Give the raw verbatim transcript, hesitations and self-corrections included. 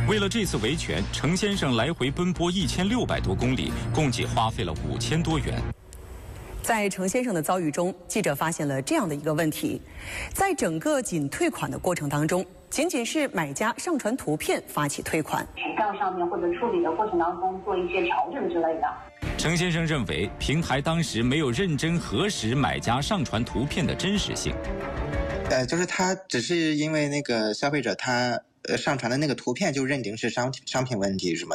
为了这次维权，程先生来回奔波一千六百多公里，共计花费了五千多元。 在程先生的遭遇中，记者发现了这样的一个问题：在整个仅退款的过程当中，仅仅是买家上传图片发起退款， 屏障上面或者处理的过程当中做一些调整之类的。 程先生认为，平台当时没有认真核实买家上传图片的真实性。 呃，就是他只是因为那个消费者他呃上传的那个图片就认定是商商品问题什么的。